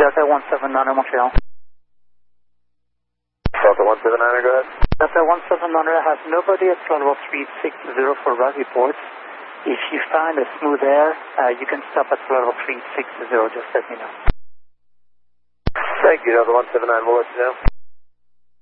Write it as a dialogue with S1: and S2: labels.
S1: Delta 179 Montreal.
S2: Delta 179, go ahead.
S1: Delta 179 has nobody at flight level 360 for route reports. If you find a smooth air, you can stop at flight level 360, just let me know.
S2: Thank you, Delta 179, we'll let you know.